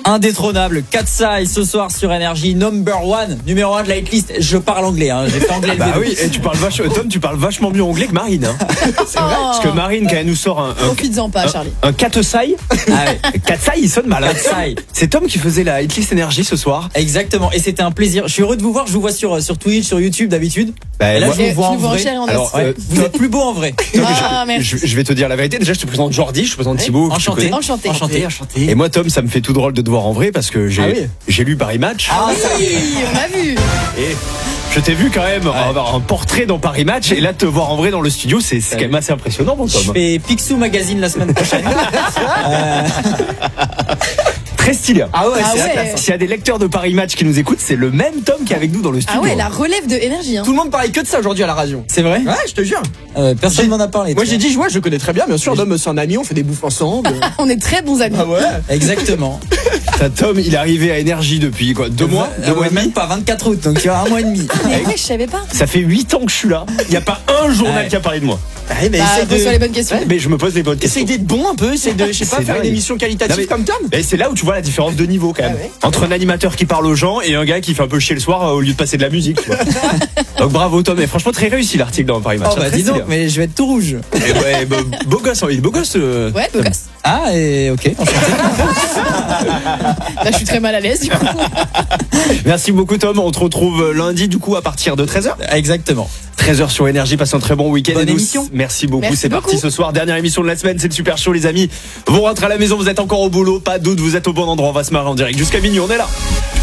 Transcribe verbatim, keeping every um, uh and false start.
Indétrônable, Katsai ce soir sur Énergie, number one, numéro un de la hitlist. Je parle anglais, hein. J'ai fait anglais. Bah oui, et tu parles vachement, Tom, tu parles vachement mieux anglais que Marine. Hein. C'est vrai. Parce que Marine, quand elle nous sort un, un, Profites-en pas, Charlie. un, un Katsai, Ah ouais. Katsai, il sonne mal. Hein. Katsai. C'est Tom qui faisait la hitlist Énergie ce soir. Exactement, et c'était un plaisir. Je suis heureux de vous voir. Je vous vois sur sur Twitch, sur YouTube d'habitude. Bah, et là, moi- je vous Et vois tu en nous vois en vrai. chair et en os. Alors, Ouais, euh, vous êtes plus beau en vrai. Tom, Ah, je, merci. je- je vais te dire la vérité. Déjà, je te présente Jordi, je te présente Thibaut. que tu Enchanté. connais. Enchanté. Enchanté. Enchanté. Et moi, Tom, ça me fait tout drôle de te voir en vrai parce que j'ai Ah oui. j'ai lu Paris Match. Ah, Oui, on a vu. Et je t'ai vu quand même avoir un portrait dans Paris Match. Et là, te voir en vrai dans le studio, c'est c'est quand même assez impressionnant, mon je Tom. fais Picsou Magazine la semaine prochaine. Euh, Très stylé. Ah ouais, Ah c'est la ouais. classe. S'il y a des lecteurs de Paris Match qui nous écoutent, c'est le même Tom qui est avec nous dans le studio. Ah ouais, la relève de énergie. Hein. Tout le monde parlait que de ça aujourd'hui à la radio. C'est vrai. Ouais, je te jure. Euh, Personne m'en a parlé. Moi tu j'ai vois. dit, ouais, je connais très bien, bien sûr. Dom, c'est un ami, on fait des bouffes ensemble. On est très bons amis. Ah ouais. Exactement. T'as Tom, il est arrivé à Énergie depuis quoi Deux mois Euh, Deux mois ouais, et demi. même pas vingt-quatre août, donc tu vois, un mois et demi. Mais ouais, je savais pas. Ça fait huit ans que je suis là. Il n'y a pas un journal Ouais. qui a parlé de moi. Ouais, mais Bah, essaye pose-toi de... les bonnes questions. Mais je me pose les bonnes questions. Essaye d'être bon un peu, essaye de, je sais pas, C'est faire dingue. une émission qualitative Non, mais- comme Tom. Et c'est là où tu vois la différence de niveau quand même. Ah ouais. Entre un animateur qui parle aux gens et un gars qui fait un peu chier le soir euh, au lieu de passer de la musique. Tu vois. Donc bravo Tom. Et franchement très réussi l'article dans Paris Match. Oh bah Très dis donc, stylé. mais je vais être tout rouge. Et ouais, bah, beau gosse, hein, il est beau gosse. euh. Ouais, beau gosse. Ah et ok, enchanté. Là, je suis très mal à l'aise, du coup. Merci beaucoup Tom. On te retrouve lundi du coup à partir de treize heures. Exactement. treize heures sur Énergie. Passez un très bon week-end. Bonne Et nous, émission. Merci beaucoup. Merci C'est parti beaucoup. ce soir. Dernière émission de la semaine. C'est le Super Show les amis. Vous rentrez à la maison. Vous êtes encore au boulot. Pas de doute. Vous êtes au bon endroit. On va se marrer en direct jusqu'à minuit. On est là.